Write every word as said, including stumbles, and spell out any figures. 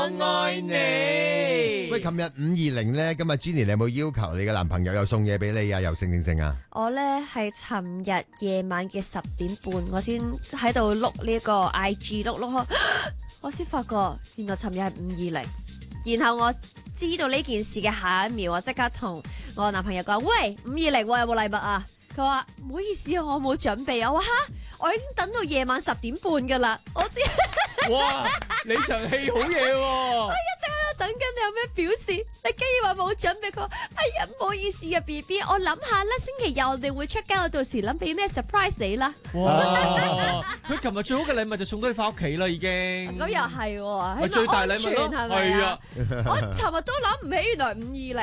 愛你。喂，琴日五二零咧，今日 Jenny 你有冇要求你嘅男朋友又送嘢俾你啊？又剩剩剩啊？ 我咧係尋日夜晚嘅十點半，我先喺度碌呢個 I G 碌碌開，我先發覺原來尋日係五二零，然後我知道呢件事嘅下一秒，我即刻同我男朋友講：喂，五二零有冇禮物啊？佢話唔好意思啊，我冇準備啊。我話吓，我已經等到夜晚十點半噶啦，我啲哇，你場戲好嘢喎！ 我一直喺度等緊你有咩表示，你竟然話冇準備。佢話哎呀，唔好意思啊 B B， 我諗下啦，星期日我哋會出街，我到時諗俾咩 surprise 你啦。 哇！佢琴日最好嘅禮物就送到你翻屋企啦，已經。 咁又係喎， 係最大禮物咯， 係咪啊？ 係啊！ 我尋日都諗唔起，原來五二零。